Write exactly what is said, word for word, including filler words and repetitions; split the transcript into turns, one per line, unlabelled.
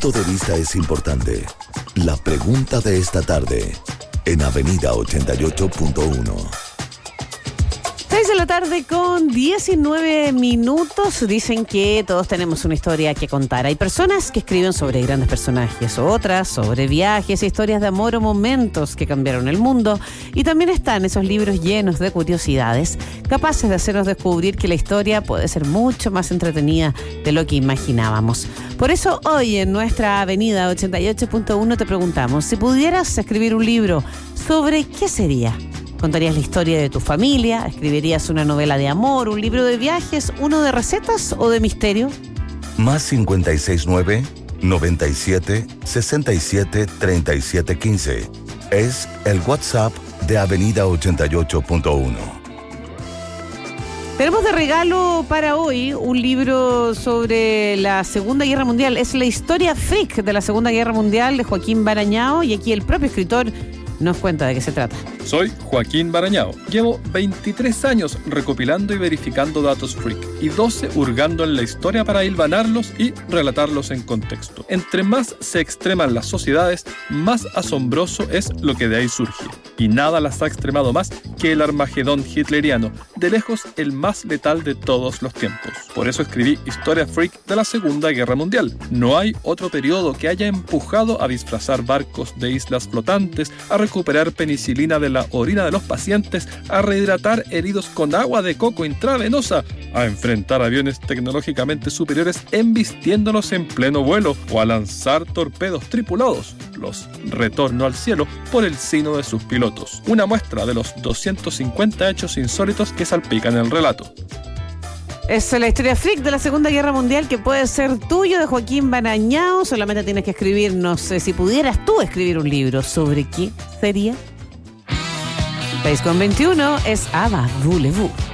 punto de vista es importante. La pregunta de esta tarde en Avenida ochenta y ocho punto uno.
seis de la tarde con diecinueve minutos. Dicen que todos tenemos una historia que contar. Hay personas que escriben sobre grandes personajes, otras sobre viajes, historias de amor o momentos que cambiaron el mundo. Y también están esos libros llenos de curiosidades, capaces de hacernos descubrir que la historia puede ser mucho más entretenida de lo que imaginábamos. Por eso hoy en nuestra Avenida ochenta y ocho punto uno te preguntamos, si pudieras escribir un libro, ¿sobre qué sería? ¿Contarías la historia de tu familia? ¿Escribirías una novela de amor, un libro de viajes, uno de recetas o de misterio?
Más cincuenta y seis nueve, noventa y siete, sesenta y siete, treinta y siete quince. Es el WhatsApp de Avenida ochenta y ocho punto uno.
Tenemos de regalo para hoy un libro sobre la Segunda Guerra Mundial. Es la historia freak de la Segunda Guerra Mundial de Joaquín Barañao, y aquí el propio escritor nos cuenta de qué se trata.
Soy Joaquín Barañao. Llevo veintitrés años recopilando y verificando datos freak y doce hurgando en la historia para hilvanarlos y relatarlos en contexto. Entre más se extreman las sociedades, más asombroso es lo que de ahí surge. Y nada las ha extremado más que el Armagedón hitleriano, de lejos el más letal de todos los tiempos. Por eso escribí Historia Freak de la Segunda Guerra Mundial. No hay otro periodo que haya empujado a disfrazar barcos de islas flotantes, a recuperar penicilina de la orina de los pacientes, a rehidratar heridos con agua de coco intravenosa, a enfrentar aviones tecnológicamente superiores embistiéndolos en pleno vuelo, o a lanzar torpedos tripulados, los retorno al cielo, por el sino de sus pilotos. Una muestra de los doscientos cincuenta hechos insólitos que salpican el relato.
Es la historia freak de la Segunda Guerra Mundial, que puede ser tuyo, de Joaquín Barañao. Solamente tienes que escribir, no sé, si pudieras tú escribir un libro, ¿sobre qué sería? seis con veintiuno es Ava Voulez-Vous.